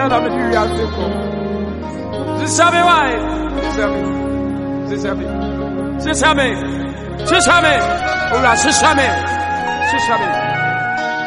la me du ya se ko. Zisabe wai. Zisabe. Ora, Sisame.